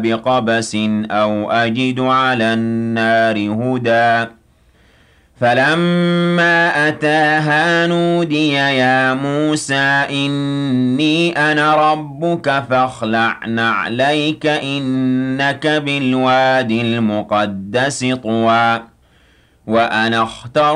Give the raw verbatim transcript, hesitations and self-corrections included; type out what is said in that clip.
بقبس أو أجد على النار هدى فلما أتاها نودي يا موسى إني أنا ربك فاخلع نعليك إنك بالوادي المقدس طوى وأنا اخترتك